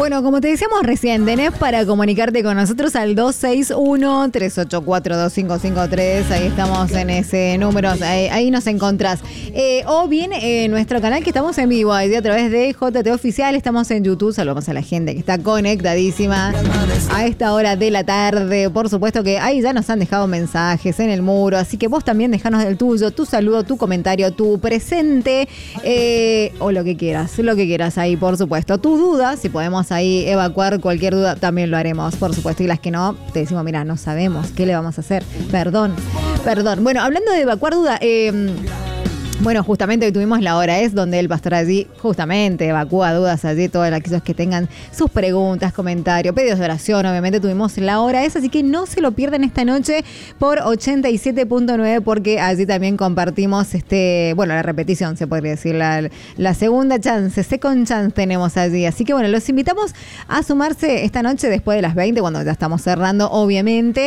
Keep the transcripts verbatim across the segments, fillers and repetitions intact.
Bueno, como te decíamos recién, tenés para comunicarte con nosotros al dos seis uno, tres ocho cuatro, dos cinco cinco tres. Ahí estamos en ese número, ahí, ahí nos encontrás. Eh, o bien en eh, nuestro canal que estamos en vivo, ahí a través de J T Oficial. Estamos en YouTube, saludamos a la gente que está conectadísima a esta hora de la tarde. Por supuesto que ahí ya nos han dejado mensajes en el muro, así que vos también dejanos el tuyo, tu saludo, tu comentario, tu presente, eh, o lo que quieras, lo que quieras ahí, por supuesto. Tu duda, si podemos ahí evacuar cualquier duda, también lo haremos, por supuesto. Y las que no, te decimos, mira, no sabemos qué le vamos a hacer. Perdón, perdón. Bueno, hablando de evacuar duda, eh, bueno, justamente hoy tuvimos la hora es donde el pastor allí justamente evacúa dudas allí, todos aquellos que tengan sus preguntas, comentarios, pedidos de oración. Obviamente tuvimos la hora es, así que no se lo pierdan esta noche por ochenta y siete punto nueve, porque allí también compartimos este, bueno, la repetición, se podría decir, la, la segunda chance, second chance tenemos allí. Así que bueno, los invitamos a sumarse esta noche después de las veinte, cuando ya estamos cerrando, obviamente.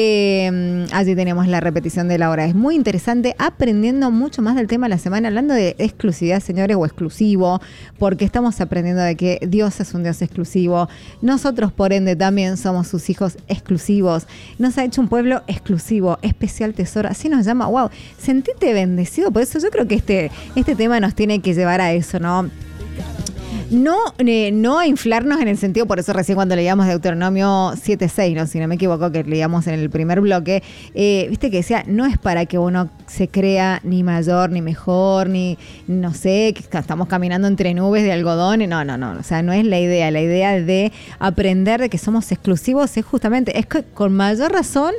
Eh, allí tenemos la repetición de la hora. Es muy interesante, aprendiendo mucho más del tema de la semana, hablando de exclusividad, señores, o exclusivo, porque estamos aprendiendo de que Dios es un Dios exclusivo. Nosotros, por ende, también somos sus hijos exclusivos. Nos ha hecho un pueblo exclusivo, especial tesoro. Así nos llama. Wow, sentite bendecido. Por eso yo creo que este, este tema nos tiene que llevar a eso, ¿no? No, eh, no a inflarnos en el sentido, por eso recién cuando leíamos Deuteronomio siete seis, ¿no? Si no me equivoco, que leíamos en el primer bloque, eh, viste que decía, no es para que uno se crea ni mayor, ni mejor, ni no sé, que estamos caminando entre nubes de algodón. No, no, no, o sea, no es la idea. La idea de aprender de que somos exclusivos es justamente, es que con mayor razón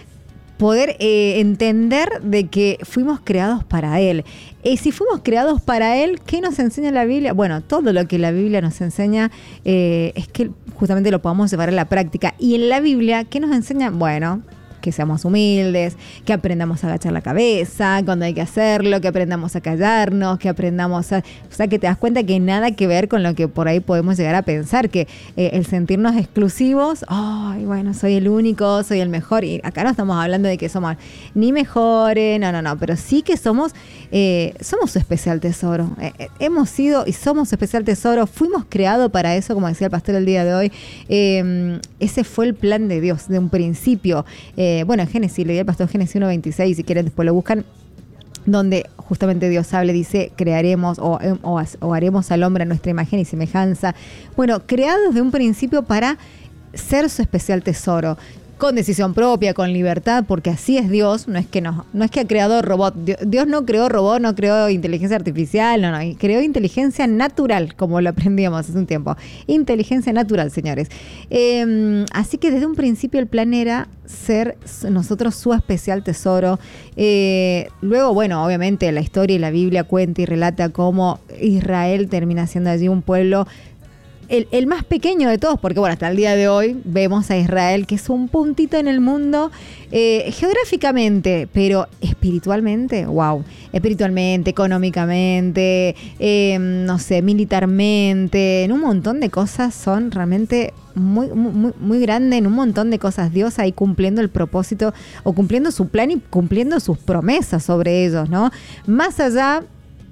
poder eh, entender de que fuimos creados para Él. Y si fuimos creados para Él, ¿qué nos enseña la Biblia? Bueno, todo lo que la Biblia nos enseña eh, es que justamente lo podamos llevar a la práctica. Y en la Biblia, ¿qué nos enseña? Bueno, que seamos humildes, que aprendamos a agachar la cabeza cuando hay que hacerlo, que aprendamos a callarnos, que aprendamos a... O sea, que te das cuenta que nada que ver con lo que por ahí podemos llegar a pensar, que eh, el sentirnos exclusivos, ay, bueno, soy el único, soy el mejor, y acá no estamos hablando de que somos ni mejores, no, no, no, pero sí que somos, eh, somos su especial tesoro. Eh, eh, hemos sido y somos su especial tesoro, fuimos creados para eso, como decía el pastor el día de hoy. Eh, ese fue el plan de Dios, de un principio. Eh, Bueno, en Génesis, leí el pastor Génesis uno veintiséis, si quieren después lo buscan, donde justamente Dios habla, dice, crearemos o, o, o haremos al hombre a nuestra imagen y semejanza. Bueno, creados de un principio para ser su especial tesoro, con decisión propia, con libertad, porque así es Dios. No es que no, no es que ha creado robot. Dios no creó robot, no creó inteligencia artificial, no, no, creó inteligencia natural, como lo aprendíamos hace un tiempo. Inteligencia natural, señores. Eh, así que desde un principio el plan era ser nosotros su especial tesoro. Eh, luego, bueno, obviamente la historia y la Biblia cuenta y relata cómo Israel termina siendo allí un pueblo El, el más pequeño de todos, porque bueno, hasta el día de hoy vemos a Israel, que es un puntito en el mundo eh, geográficamente, pero espiritualmente, wow, espiritualmente, económicamente, eh, no sé, militarmente, en un montón de cosas son realmente muy, muy, muy grande, en un montón de cosas. Dios ahí cumpliendo el propósito, o cumpliendo su plan y cumpliendo sus promesas sobre ellos, ¿no? Más allá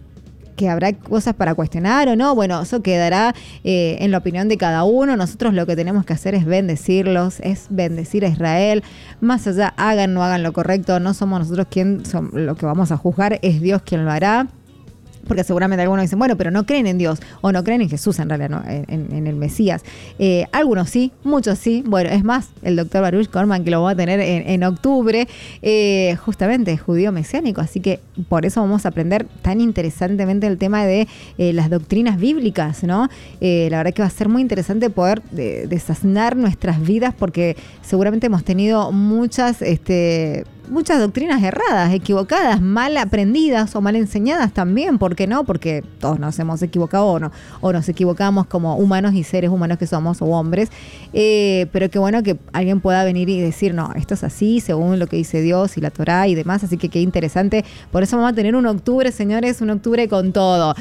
que habrá cosas para cuestionar o no, bueno, eso quedará eh, en la opinión de cada uno. Nosotros lo que tenemos que hacer es bendecirlos, es bendecir a Israel. Más allá, hagan o no hagan lo correcto, no somos nosotros quien son, lo que vamos a juzgar, es Dios quien lo hará. Porque seguramente algunos dicen, bueno, pero no creen en Dios, o no creen en Jesús en realidad, no, en, en el Mesías. Eh, algunos sí, muchos sí. Bueno, es más, el doctor Baruch Korman, que lo va a tener en, en octubre, eh, justamente es judío mesiánico, así que por eso vamos a aprender tan interesantemente el tema de eh, las doctrinas bíblicas, ¿no? Eh, la verdad que va a ser muy interesante poder de, desasnar nuestras vidas, porque seguramente hemos tenido muchas... este muchas doctrinas erradas, equivocadas, mal aprendidas o mal enseñadas también. ¿Por qué no? Porque todos nos hemos equivocado o, no, o nos equivocamos como humanos y seres humanos que somos, o hombres. Eh, pero qué bueno que alguien pueda venir y decir, no, esto es así, según lo que dice Dios y la Torá y demás. Así que qué interesante. Por eso vamos a tener un octubre, señores, un octubre con todo.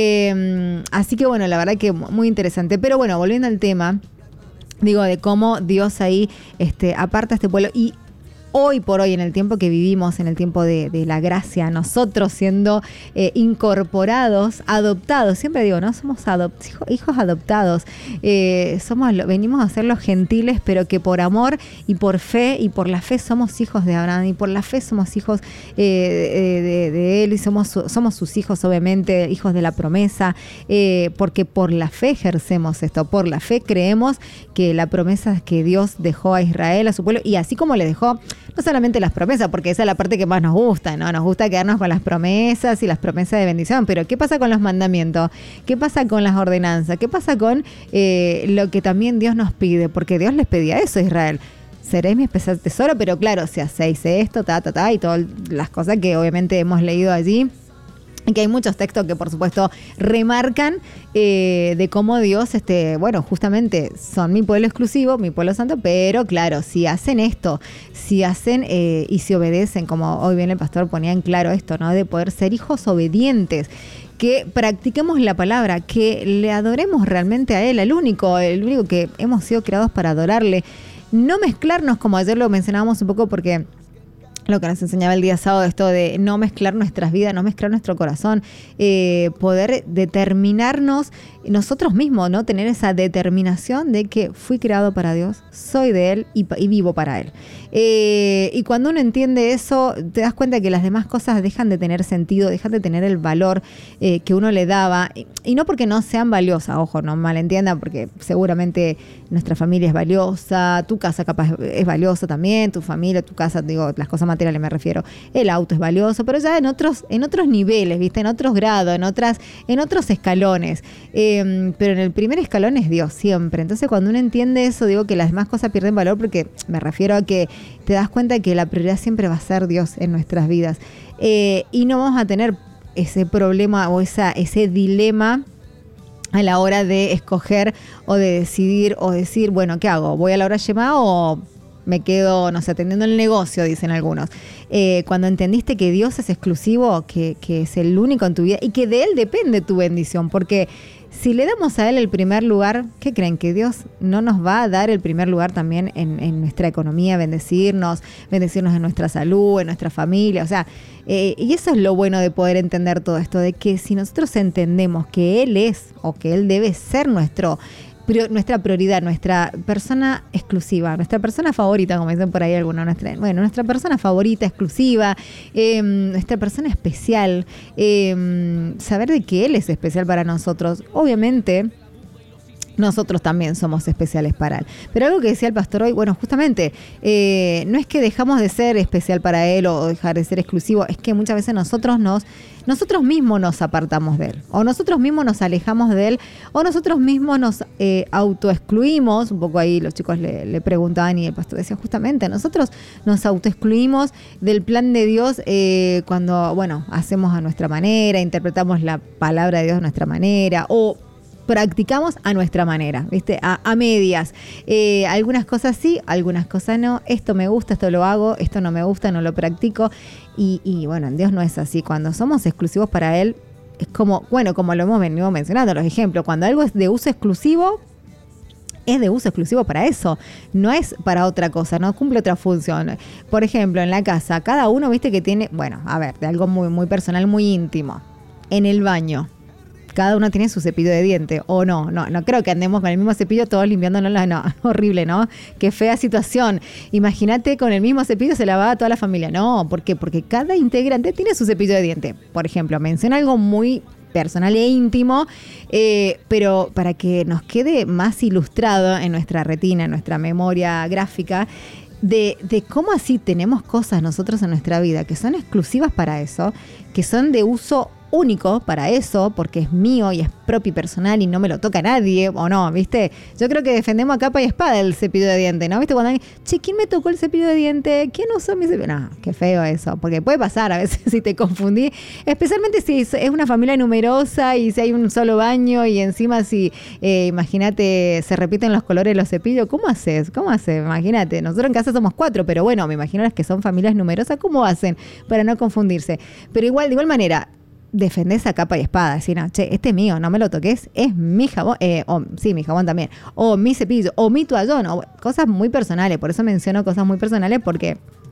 Eh, así que bueno, la verdad que muy interesante. Pero bueno, volviendo al tema, digo, de cómo Dios ahí este, aparta a este pueblo. Y hoy por hoy, en el tiempo que vivimos, en el tiempo de, de la gracia, nosotros siendo eh, incorporados, adoptados, siempre digo, ¿no? Somos adop- hijos adoptados, eh, somos, venimos a ser los gentiles, pero que por amor y por fe, y por la fe somos hijos de Abraham, y por la fe somos hijos eh, de, de, de él, y somos, somos sus hijos, obviamente, hijos de la promesa, eh, porque por la fe ejercemos esto, por la fe creemos que la promesa que Dios dejó a Israel, a su pueblo, y así como le dejó no solamente las promesas, porque esa es la parte que más nos gusta, ¿no? Nos gusta quedarnos con las promesas y las promesas de bendición, pero ¿qué pasa con los mandamientos? ¿Qué pasa con las ordenanzas? ¿Qué pasa con eh, lo que también Dios nos pide? Porque Dios les pedía eso a Israel. Seréis mi especial tesoro, pero claro, si hacéis esto, ta, ta, ta, y todas las cosas que obviamente hemos leído allí, que hay muchos textos que por supuesto remarcan eh, de cómo Dios, este, bueno, justamente son mi pueblo exclusivo, mi pueblo santo, pero claro, si hacen esto, si hacen eh, y si obedecen, como hoy bien el pastor ponía en claro esto, ¿no? De poder ser hijos obedientes, que practiquemos la palabra, que le adoremos realmente a Él, al único, el único que hemos sido creados para adorarle. No mezclarnos, como ayer lo mencionábamos un poco porque lo que nos enseñaba el día sábado, esto de no mezclar nuestras vidas, no mezclar nuestro corazón, eh, poder determinarnos nosotros mismos, ¿no? Tener esa determinación de que fui creado para Dios, soy de Él y, y vivo para Él. Eh, y cuando uno entiende eso, te das cuenta que las demás cosas dejan de tener sentido, dejan de tener el valor eh, que uno le daba. Y, y no porque no sean valiosas, ojo, no malentiendan, porque seguramente nuestra familia es valiosa, tu casa capaz es valiosa también, tu familia, tu casa, digo, las cosas materiales me refiero, el auto es valioso, pero ya en otros, en otros niveles, ¿viste? En otros grados, en otras, en otros escalones. Eh, pero en el primer escalón es Dios, siempre. Entonces, cuando uno entiende eso, digo que las demás cosas pierden valor, porque me refiero a que te das cuenta que la prioridad siempre va a ser Dios en nuestras vidas. Eh, y no vamos a tener ese problema o esa, ese dilema a la hora de escoger o de decidir o decir, bueno, ¿qué hago? ¿Voy a la hora Shema o me quedo, no sé, atendiendo el negocio, dicen algunos? Eh, cuando entendiste que Dios es exclusivo, que, que es el único en tu vida y que de Él depende tu bendición, porque si le damos a Él el primer lugar, ¿qué creen? Que Dios no nos va a dar el primer lugar también en, en nuestra economía, bendecirnos, bendecirnos en nuestra salud, en nuestra familia, o sea, eh, y eso es lo bueno de poder entender todo esto, de que si nosotros entendemos que Él es o que Él debe ser nuestro nuestra prioridad, nuestra persona exclusiva, nuestra persona favorita, como dicen por ahí algunos, nuestra, bueno, nuestra persona favorita, exclusiva, eh, nuestra persona especial, eh, saber de que Él es especial para nosotros, obviamente nosotros también somos especiales para Él. Pero algo que decía el pastor hoy, bueno, justamente, eh, no es que dejamos de ser especial para Él o dejar de ser exclusivo, es que muchas veces nosotros nos, nosotros mismos nos apartamos de Él, o nosotros mismos nos alejamos de Él, o nosotros mismos nos eh, autoexcluimos. Un poco ahí los chicos le, le preguntaban y el pastor decía justamente, nosotros nos autoexcluimos del plan de Dios eh, cuando, bueno, hacemos a nuestra manera, interpretamos la palabra de Dios a nuestra manera, o practicamos a nuestra manera, ¿viste? A, a medias. Eh, algunas cosas sí, algunas cosas no. Esto me gusta, esto lo hago, esto no me gusta, no lo practico. Y, y bueno, en Dios no es así. Cuando somos exclusivos para Él, es como, bueno, como lo hemos venido mencionando, los ejemplos. Cuando algo es de uso exclusivo, es de uso exclusivo para eso, no es para otra cosa, no cumple otra función. Por ejemplo, en la casa, cada uno, viste que tiene, bueno, a ver, de algo muy, muy personal, muy íntimo. En el baño, cada uno tiene su cepillo de diente, o no, no, no creo que andemos con el mismo cepillo todos limpiándonos, no, horrible, ¿no? Qué fea situación. Imagínate con el mismo cepillo se lavaba toda la familia. No, ¿por qué? Porque cada integrante tiene su cepillo de diente. Por ejemplo, menciona algo muy personal e íntimo, eh, pero para que nos quede más ilustrado en nuestra retina, en nuestra memoria gráfica, de, de cómo así tenemos cosas nosotros en nuestra vida que son exclusivas para eso, que son de uso único para eso, porque es mío y es propio y personal y no me lo toca a nadie, o no, ¿viste? Yo creo que defendemos a capa y espada el cepillo de diente, ¿no? ¿Viste? Cuando alguien, che, ¿quién me tocó el cepillo de diente? ¿Quién usó mi cepillo? No, qué feo eso, porque puede pasar a veces si te confundí, especialmente si es una familia numerosa y si hay un solo baño y encima si, eh, imagínate, se repiten los colores de los cepillos, ¿cómo haces? ¿Cómo haces? Imagínate, nosotros en casa somos cuatro, pero bueno, me imagino las que son familias numerosas, ¿cómo hacen para no confundirse? Pero igual, de igual manera, defendés a capa y espada, decir, no, che, este es mío, no me lo toques, es mi jabón, eh, o, sí, mi jabón también, o mi cepillo, o mi toallón, o cosas muy personales. Por eso menciono cosas muy personales, porque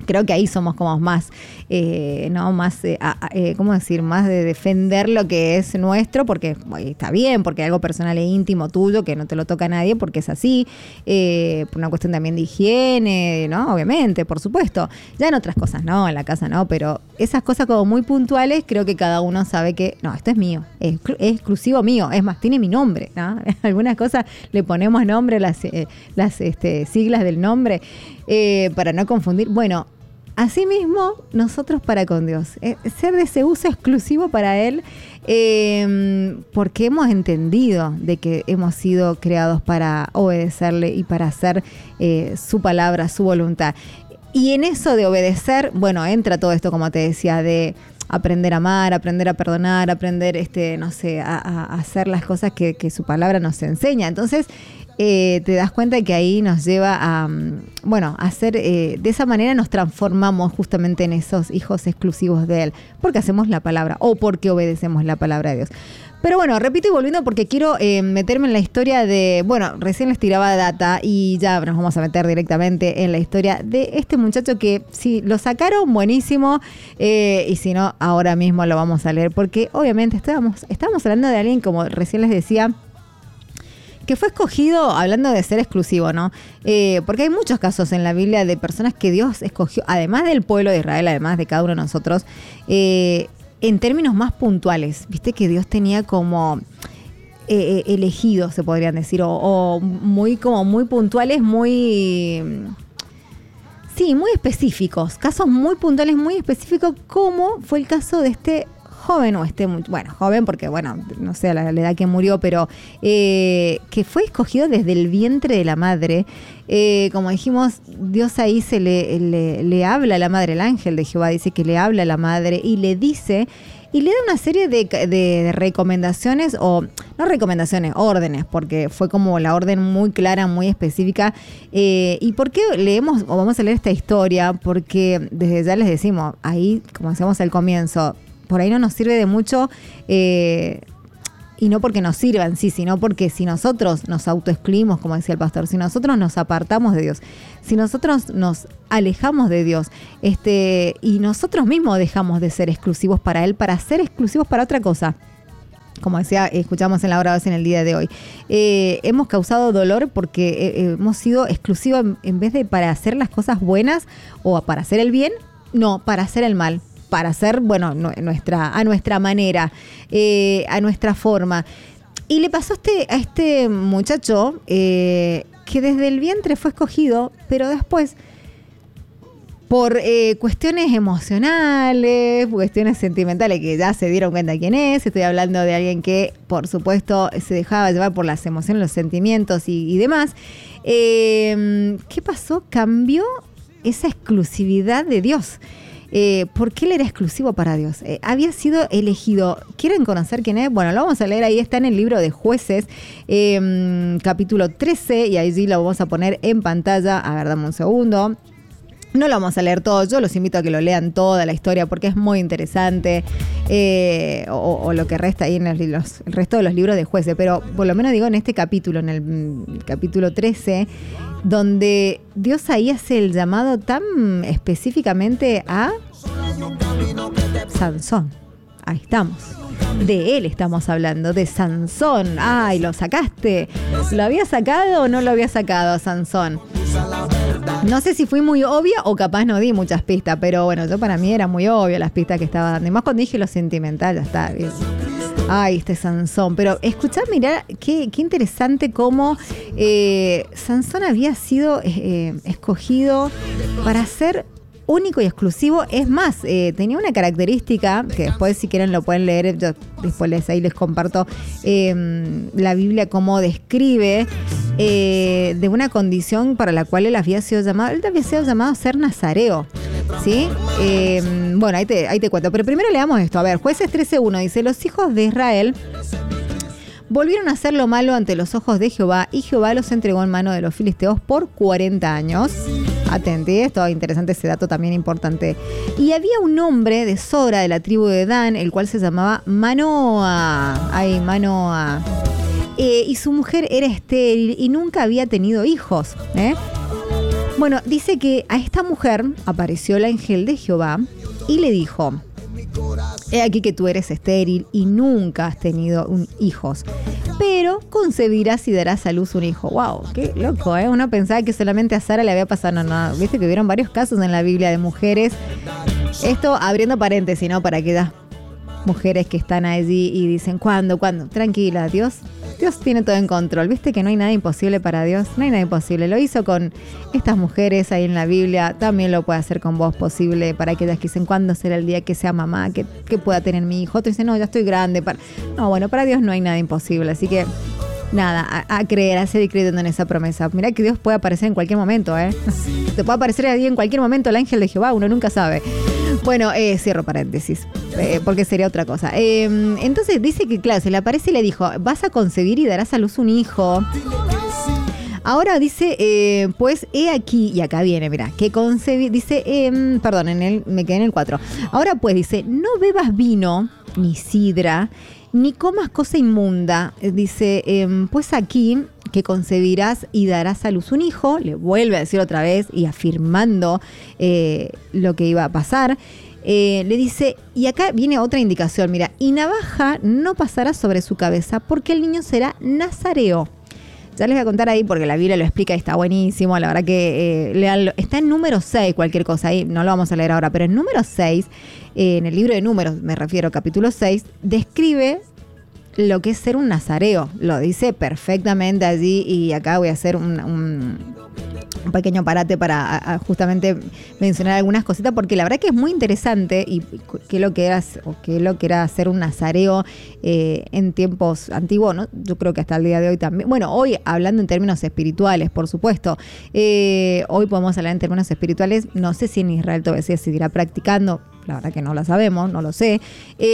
Creo que ahí somos como más, eh, ¿no? Más, eh, a, eh, ¿cómo decir? Más de defender lo que es nuestro, porque bueno, está bien, porque es algo personal e íntimo tuyo, que no te lo toca a nadie, porque es así, eh, por una cuestión también de higiene, ¿no? Obviamente, por supuesto. Ya en otras cosas, no, en la casa no, pero esas cosas como muy puntuales, creo que cada uno sabe que, no, esto es mío, es, es exclusivo mío, es más, tiene mi nombre, ¿no? Algunas cosas le ponemos nombre, las, eh, las este, siglas del nombre, eh, para no confundir. Bueno, asimismo, nosotros para con Dios, eh, ser de ese uso exclusivo para Él, eh, porque hemos entendido de que hemos sido creados para obedecerle y para hacer eh, su palabra, su voluntad. Y en eso de obedecer, bueno, entra todo esto, como te decía, de aprender a amar, aprender a perdonar, aprender, este, no sé, a, a hacer las cosas que, que su palabra nos enseña. Entonces, Eh, te das cuenta que ahí nos lleva a, bueno, a hacer, eh, de esa manera nos transformamos justamente en esos hijos exclusivos de Él, porque hacemos la palabra o porque obedecemos la palabra de Dios. Pero bueno, repito y volviendo porque quiero eh, meterme en la historia de, bueno, recién les tiraba data y ya nos vamos a meter directamente en la historia de este muchacho que si lo sacaron, buenísimo, eh, y si no, ahora mismo lo vamos a leer, porque obviamente estábamos, estábamos hablando de alguien, como recién les decía, que fue escogido, hablando de ser exclusivo, ¿no? Eh, porque hay muchos casos en la Biblia de personas que Dios escogió, además del pueblo de Israel, además de cada uno de nosotros, eh, en términos más puntuales. Viste que Dios tenía como eh, elegidos, se podrían decir, o, o muy como muy puntuales, muy... Sí, muy específicos, casos muy puntuales, muy específicos, como fue el caso de este joven, o este, bueno, joven porque, bueno, no sé la, la edad que murió, pero eh, que fue escogido desde el vientre de la madre. Eh, como dijimos, Dios ahí se le, le, le habla a la madre, el ángel de Jehová dice que le habla a la madre y le dice, y le da una serie de, de, de recomendaciones, o no recomendaciones, órdenes, porque fue como la orden muy clara, muy específica. Eh, ¿Y por qué leemos, o vamos a leer esta historia? Porque desde ya les decimos, ahí, como hacemos al comienzo, por ahí no nos sirve de mucho, eh, y no porque nos sirvan, sí, sino porque si nosotros nos autoexcluimos, como decía el pastor, si nosotros nos apartamos de Dios, si nosotros nos alejamos de Dios, este, y nosotros mismos dejamos de ser exclusivos para Él, para ser exclusivos para otra cosa, como decía, escuchamos en la hora en el día de hoy, eh, hemos causado dolor porque eh, hemos sido exclusivos en, en vez de para hacer las cosas buenas o para hacer el bien, no, para hacer el mal. Para hacer, bueno, nuestra, a nuestra manera, eh, a nuestra forma. Y le pasó a este, a este muchacho eh, que desde el vientre fue escogido, pero después, por eh, cuestiones emocionales, cuestiones sentimentales, que ya se dieron cuenta quién es, estoy hablando de alguien que, por supuesto, se dejaba llevar por las emociones, los sentimientos y, y demás. Eh, ¿Qué pasó? Cambió esa exclusividad de Dios. Eh, ¿Por qué él era exclusivo para Dios? Eh, había sido elegido. ¿Quieren conocer quién es? Bueno, lo vamos a leer ahí. Está en el libro de Jueces, eh, capítulo trece, y allí lo vamos a poner en pantalla. A ver, dame un segundo. No lo vamos a leer todo, yo los invito a que lo lean toda la historia porque es muy interesante, eh, o, o lo que resta ahí en los, los, el resto de los libros de Jueces, pero por lo menos digo en este capítulo, en el, el capítulo trece, donde Dios ahí hace el llamado tan específicamente a Sansón. Ahí estamos. De él estamos hablando, de Sansón. Ay, ¿lo sacaste? ¿Lo había sacado o no lo había sacado a Sansón? No sé si fui muy obvia o capaz no di muchas pistas, pero bueno, yo para mí era muy obvio las pistas que estaba dando. Y más cuando dije lo sentimental, ya está bien. Ay, este Sansón. Pero escuchá, mirá, qué, qué interesante cómo eh, Sansón había sido eh, escogido para ser único y exclusivo. Es más, eh, tenía una característica que después, si quieren, lo pueden leer. Yo después les, ahí les comparto eh, la Biblia cómo describe eh, de una condición para la cual él había sido llamado. Él había sido llamado a ser nazareo, ¿sí? Eh, bueno, ahí te, ahí te cuento. Pero primero leamos esto. A ver, Jueces trece uno dice: los hijos de Israel volvieron a hacer lo malo ante los ojos de Jehová, y Jehová los entregó en mano de los filisteos por cuarenta años. Atente, esto interesante, ese dato también importante. Y había un hombre de Sora, de la tribu de Dan, el cual se llamaba Manoa. Ay, Manoa. Eh, y su mujer era estéril y nunca había tenido hijos. ¿eh? Bueno, dice que a esta mujer apareció el ángel de Jehová y le dijo: he aquí que tú eres estéril y nunca has tenido un, hijos, pero concebirás y darás a luz un hijo. Wow, qué loco, ¿eh? Uno pensaba que solamente a Sara le había pasado. No, no, viste que hubieron varios casos en la Biblia de mujeres. Esto abriendo paréntesis, ¿no? Para aquellas mujeres que están allí y dicen: ¿cuándo? ¿Cuándo? Tranquila, Dios. Dios tiene todo en control. ¿Viste que no hay nada imposible para Dios? No hay nada imposible. Lo hizo con estas mujeres ahí en la Biblia. También lo puede hacer con vos posible para aquellas que dicen: ¿cuándo será el día que sea mamá? Que, que pueda tener mi hijo. Otro dice: no, ya estoy grande. Para... No, bueno, para Dios no hay nada imposible. Así que nada, a, a creer, a seguir creyendo en esa promesa. Mirá que Dios puede aparecer en cualquier momento, ¿eh? Te puede aparecer ahí en cualquier momento el ángel de Jehová. Uno nunca sabe. Bueno, eh, cierro paréntesis, eh, porque sería otra cosa. Eh, entonces dice que, claro, se le aparece y le dijo: vas a concebir y darás a luz un hijo. Ahora dice, eh, pues he aquí, y acá viene, mira, que concebir, dice, eh, perdón, en el, me quedé en el cuatro. Ahora pues dice: no bebas vino, ni sidra, ni comas cosa inmunda. Dice, eh, pues aquí que concebirás y darás a luz un hijo. Le vuelve a decir otra vez y afirmando eh, lo que iba a pasar. Eh, le dice, y acá viene otra indicación, mira: y navaja no pasará sobre su cabeza, porque el niño será nazareo. Ya les voy a contar ahí porque la Biblia lo explica y está buenísimo. La verdad que eh, leanlo. Está en número seis, cualquier cosa ahí, no lo vamos a leer ahora, pero en número seis, eh, en el libro de Números, me refiero, capítulo seis, describe lo que es ser un nazareo. Lo dice perfectamente allí, y acá voy a hacer un, un, un pequeño parate para a, a justamente mencionar algunas cositas, porque la verdad que es muy interesante y qué lo que era, o qué lo que era ser un nazareo eh, en tiempos antiguos, ¿no? Yo creo que hasta el día de hoy también. Bueno, hoy hablando en términos espirituales, por supuesto. Eh, hoy podemos hablar en términos espirituales. No sé si en Israel todavía se seguirá practicando. La verdad que no lo sabemos, no lo sé.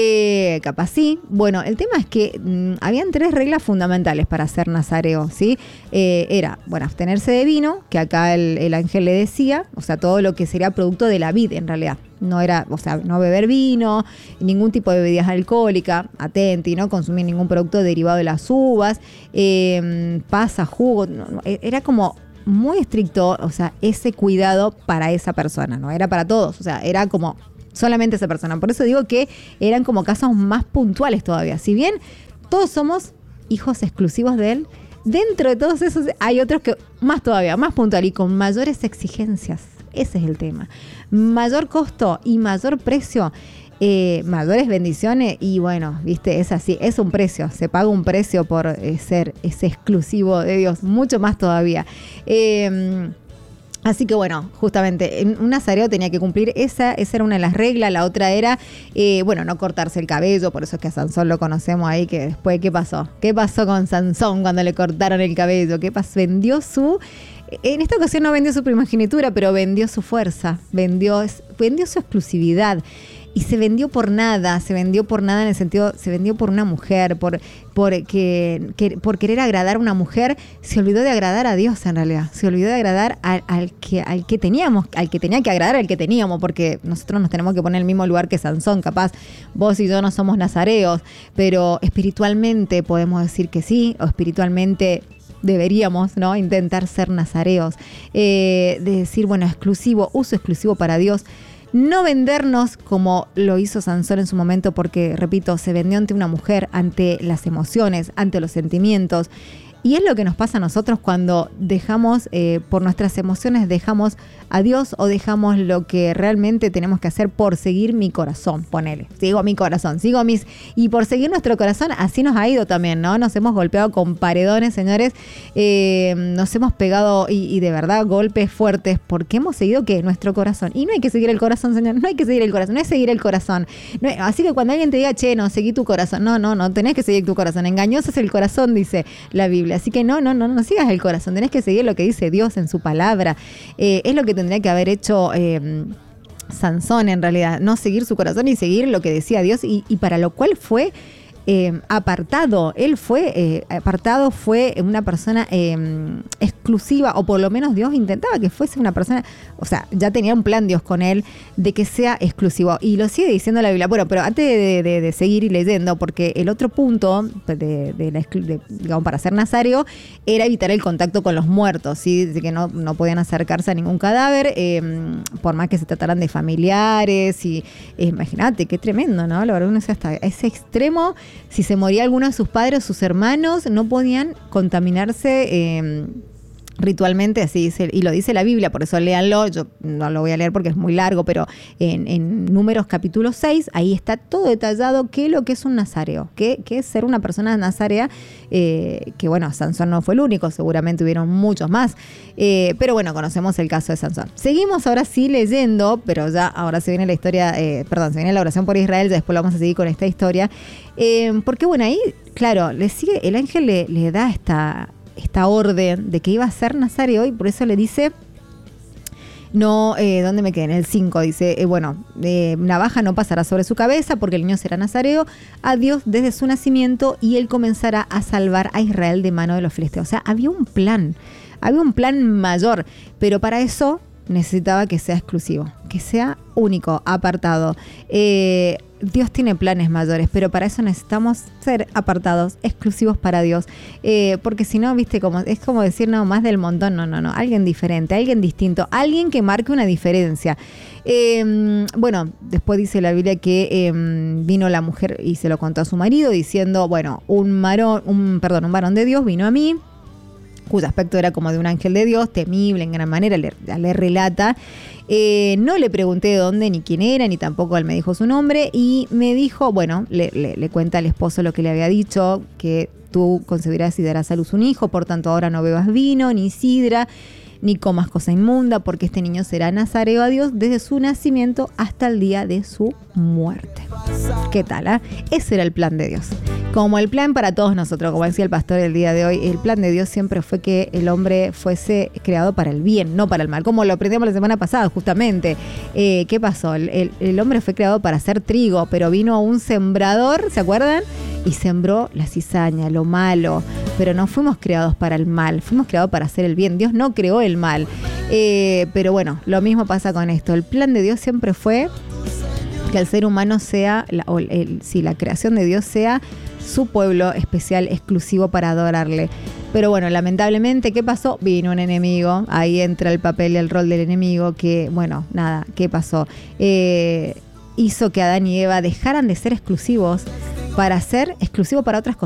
Eh, capaz sí. Bueno, el tema es que mmm, habían tres reglas fundamentales para ser nazareo, ¿sí? Eh, era, bueno, abstenerse de vino, que acá el, el ángel le decía, o sea, todo lo que sería producto de la vid en realidad. No era, o sea, no beber vino, ningún tipo de bebidas alcohólicas, atenti, no consumir ningún producto derivado de las uvas, eh, pasa, jugo, no, no, era como muy estricto, o sea, ese cuidado para esa persona, no era para todos, o sea, era como solamente esa persona. Por eso digo que eran como casos más puntuales todavía. Si bien todos somos hijos exclusivos de él, dentro de todos esos hay otros que más todavía, más puntual y con mayores exigencias. Ese es el tema. Mayor costo y mayor precio, eh, mayores bendiciones, y bueno, viste, es así, es un precio, se paga un precio por eh, ser ese exclusivo de Dios, mucho más todavía. Eh, Así que bueno, justamente un nazareo tenía que cumplir esa, esa era una de las reglas. La otra era, eh, bueno, no cortarse el cabello. Por eso es que a Sansón lo conocemos ahí, que después, ¿qué pasó? ¿Qué pasó con Sansón cuando le cortaron el cabello? ¿Qué pasó? Vendió su, en esta ocasión no vendió su primogenitura, pero vendió su fuerza, vendió, vendió su exclusividad. Y se vendió por nada, se vendió por nada en el sentido, se vendió por una mujer, por, por, que, que, por querer agradar a una mujer, se olvidó de agradar a Dios en realidad, se olvidó de agradar al, al, que, al que teníamos, al que tenía que agradar al que teníamos, porque nosotros nos tenemos que poner en el mismo lugar que Sansón, capaz vos y yo no somos nazareos, pero espiritualmente podemos decir que sí, o espiritualmente deberíamos, ¿no?, intentar ser nazareos, eh, de decir, bueno, exclusivo, uso exclusivo para Dios. No vendernos como lo hizo Sansón en su momento, porque, repito, se vendió ante una mujer, ante las emociones, ante los sentimientos. Y es lo que nos pasa a nosotros cuando dejamos, eh, por nuestras emociones, dejamos a Dios o dejamos lo que realmente tenemos que hacer por seguir mi corazón, ponele. Sigo mi corazón, sigo mis... Y por seguir nuestro corazón, así nos ha ido también, ¿no? Nos hemos golpeado con paredones, señores. Eh, nos hemos pegado, y, y de verdad, golpes fuertes, porque hemos seguido, ¿qué? Nuestro corazón. Y no hay que seguir el corazón, señor. No hay que seguir el corazón. No es seguir el corazón. No, así que cuando alguien te diga, che, no, seguí tu corazón. No, no, no tenés que seguir tu corazón. Engañoso es el corazón, dice la Biblia. Así que no, no, no, no sigas el corazón, tenés que seguir lo que dice Dios en su palabra. Eh, es lo que tendría que haber hecho eh, Sansón en realidad, no seguir su corazón y seguir lo que decía Dios, y, y para lo cual fue eh, apartado. Él fue eh, apartado, fue una persona eh, exclusiva exclusiva, o por lo menos Dios intentaba que fuese una persona, o sea, ya tenía un plan Dios con él, de que sea exclusivo. Y lo sigue diciendo la Biblia. Bueno, pero antes de, de, de seguir y leyendo, porque el otro punto, de, de la, de, digamos, para ser nazario, era evitar el contacto con los muertos, ¿sí? De que no, no podían acercarse a ningún cadáver, eh, por más que se trataran de familiares. Y eh, imagínate, qué tremendo, ¿no? La verdad, uno es hasta ese extremo. Si se moría alguno de sus padres o sus hermanos, no podían contaminarse eh, ritualmente, así dice, y lo dice la Biblia, por eso léanlo. Yo no lo voy a leer porque es muy largo, pero en, en Números capítulo seis, ahí está todo detallado qué es lo que es un nazareo, qué, qué es ser una persona nazarea, eh, que bueno, Sansón no fue el único, seguramente hubieron muchos más, eh, pero bueno, conocemos el caso de Sansón. Seguimos ahora sí leyendo, pero ya ahora se viene la historia, eh, perdón, se viene la oración por Israel, ya después lo vamos a seguir con esta historia, eh, porque bueno, ahí, claro, le sigue, el ángel le, le da esta... esta orden de que iba a ser nazareo, y por eso le dice, no, eh, ¿dónde me quedé? En el cinco dice, eh, bueno, eh, navaja no pasará sobre su cabeza porque el niño será nazareo a Dios desde su nacimiento y él comenzará a salvar a Israel de mano de los filisteos. O sea, había un plan, había un plan mayor, pero para eso necesitaba que sea exclusivo, que sea único, apartado. Eh, Dios tiene planes mayores, pero para eso necesitamos ser apartados, exclusivos para Dios. Eh, porque si no, viste, como es como decir, no, más del montón, no, no, no. Alguien diferente, alguien distinto, alguien que marque una diferencia. Eh, bueno, después dice la Biblia que eh, vino la mujer y se lo contó a su marido, diciendo, bueno, un varón, un, perdón, un varón de Dios vino a mí, cuyo aspecto era como de un ángel de Dios, temible en gran manera, le, le relata. Eh, no le pregunté de dónde, ni quién era, ni tampoco él me dijo su nombre, y me dijo, bueno, le, le, le cuenta al esposo lo que le había dicho, que tú concebirás y darás a luz un hijo, por tanto ahora no bebas vino, ni sidra, ni comas cosa inmunda, porque este niño será nazareo a Dios desde su nacimiento hasta el día de su muerte. ¿Qué tal? Eh? Ese era el plan de Dios. Como el plan para todos nosotros, como decía el pastor el día de hoy, el plan de Dios siempre fue que el hombre fuese creado para el bien, no para el mal, como lo aprendimos la semana pasada justamente. Eh, ¿Qué pasó? El, el, el hombre fue creado para hacer trigo, pero vino un sembrador, ¿se acuerdan? Y sembró la cizaña, lo malo, pero no fuimos creados para el mal, fuimos creados para hacer el bien. Dios no creó el mal, eh, pero bueno, lo mismo pasa con esto. El plan de Dios siempre fue que el ser humano sea, la, o el, si la creación de Dios sea su pueblo especial, exclusivo para adorarle. Pero bueno, lamentablemente, ¿qué pasó? Vino un enemigo, ahí entra el papel y el rol del enemigo, que, bueno, nada, ¿qué pasó? Eh, hizo que Adán y Eva dejaran de ser exclusivos para ser exclusivos para otras cosas.